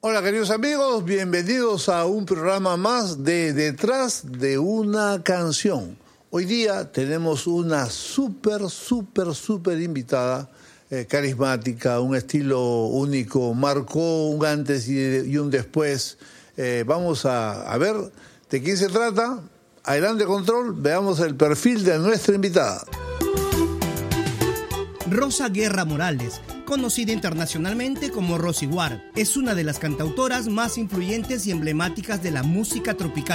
Hola queridos amigos, bienvenidos a un programa más de Detrás de una canción. Hoy día tenemos una súper invitada, carismática, un estilo único, marcó un antes y un después. Vamos a ver de quién se trata. Adelante control, veamos el perfil de nuestra invitada. Rosa Guerra Morales, conocida internacionalmente como Rosy Ward, es una de las cantautoras más influyentes y emblemáticas de la música tropical